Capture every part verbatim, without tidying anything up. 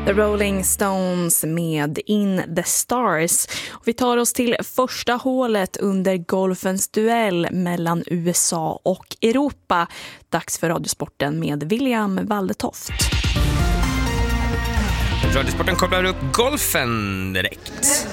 The Rolling Stones med In the Stars. Och vi tar oss till första hålet under golfens duell mellan U S A och Europa. Dags för Radiosporten med William Waldetoft. Radiosporten kopplar upp golfen direkt.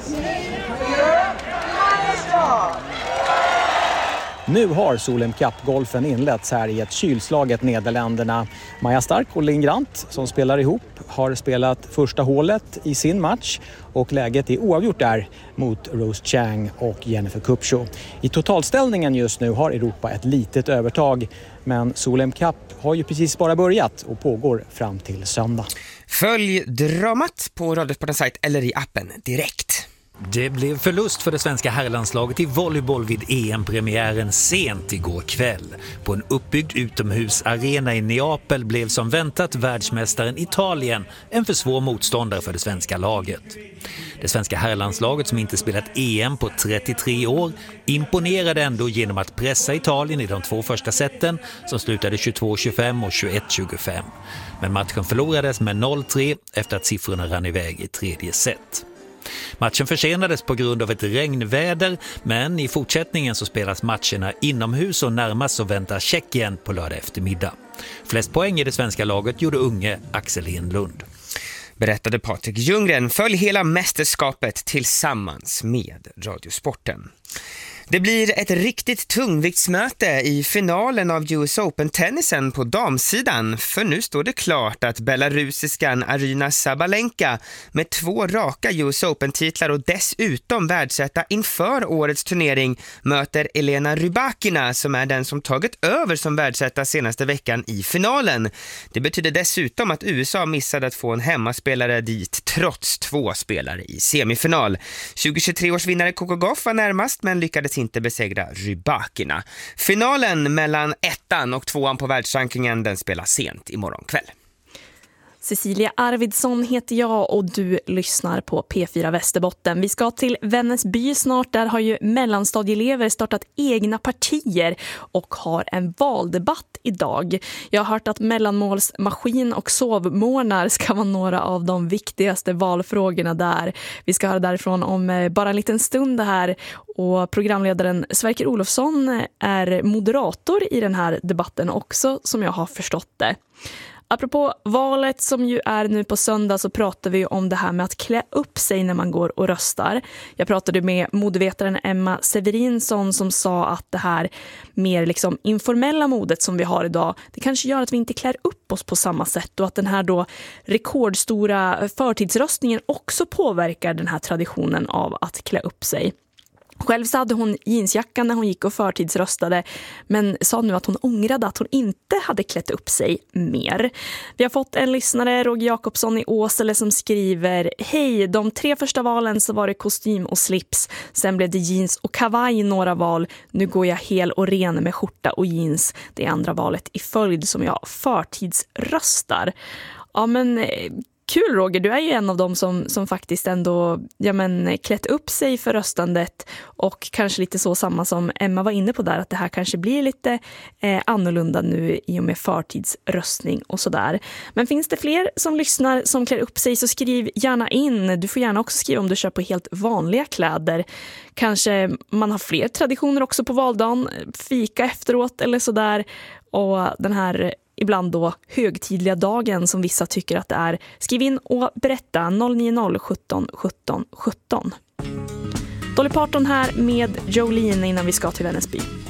Nu har Solheim Cup-golfen inletts här i ett kylslaget Nederländerna. Maja Stark och Linn Grant som spelar ihop har spelat första hålet i sin match och läget är oavgjort där mot Rose Chang och Jennifer Kupcho. I totalställningen just nu har Europa ett litet övertag, men Solheim Cup har ju precis bara börjat och pågår fram till söndag. Följ dramat på Radiosportens sajt eller i appen direkt. Det blev förlust för det svenska herrlandslaget i volleyboll vid E M-premiären sent igår kväll. På en uppbyggd utomhusarena i Neapel blev som väntat världsmästaren Italien en för svår motståndare för det svenska laget. Det svenska herrlandslaget, som inte spelat E M på trettiotre år, imponerade ändå genom att pressa Italien i de två första seten som slutade tjugotvå tjugofem och tjugoett tjugofem. Men matchen förlorades med noll tre efter att siffrorna rann iväg i tredje set. Matchen försenades på grund av ett regnväder, men i fortsättningen så spelas matcherna inomhus och närmast så väntar Tjeckien på lördag eftermiddag. Flest poäng i det svenska laget gjorde unge Axel Enlund. Berättade Patrik Ljunggren. Följ hela mästerskapet tillsammans med Radiosporten. Det blir ett riktigt tungviktsmöte i finalen av U S Open-tennisen på damsidan, för nu står det klart att belarusiskan Aryna Sabalenka med två raka U S Open-titlar och dessutom världsetta inför årets turnering möter Elena Rybakina, som är den som tagit över som världsetta senaste veckan i finalen. Det betyder dessutom att U S A missade att få en hemmaspelare dit trots två spelare i semifinal. tjugohundratjugotre års vinnare Coco Gauff var närmast, men lyckades inte besegra Rybakina. Finalen mellan ettan och tvåan på världsrankingen, den spelas sent imorgon kväll. Cecilia Arvidsson heter jag och du lyssnar på P fyra Västerbotten. Vi ska till Vännäsby snart. Där har ju mellanstadieelever startat egna partier och har en valdebatt idag. Jag har hört att mellanmålsmaskin och sovmorgnar ska vara några av de viktigaste valfrågorna där. Vi ska höra därifrån om bara en liten stund här, och programledaren Sverker Olofsson är moderator i den här debatten också, som jag har förstått det. Apropå valet som ju är nu på söndag, så pratar vi om det här med att klä upp sig när man går och röstar. Jag pratade med modevetaren Emma Severinsson som sa att det här mer liksom informella modet som vi har idag, det kanske gör att vi inte klär upp oss på samma sätt, och att den här då rekordstora förtidsröstningen också påverkar den här traditionen av att klä upp sig. Själv så hade hon jeansjackan när hon gick och förtidsröstade, men sa nu att hon ångrade att hon inte hade klätt upp sig mer. Vi har fått en lyssnare, Roger Jakobsson i Åsele, som skriver: Hej, de tre första valen så var det kostym och slips. Sen blev det jeans och kavaj några val. Nu går jag hel och ren med skjorta och jeans. Det är andra valet i följd som jag förtidsröstar. Ja, men kul Roger, du är ju en av dem som, som faktiskt ändå ja, men, klätt upp sig för röstandet, och kanske lite så samma som Emma var inne på där, att det här kanske blir lite eh, annorlunda nu i och med förtidsröstning och sådär. Men finns det fler som lyssnar som klär upp sig, så skriv gärna in. Du får gärna också skriva om du kör på helt vanliga kläder. Kanske man har fler traditioner också på valdagen, fika efteråt eller sådär, och den här ibland då högtidliga dagen som vissa tycker att det är. Skriv in och berätta noll nio noll sjutton sjutton sjutton. Dolly Parton här med Jolene innan vi ska till Vännäsby.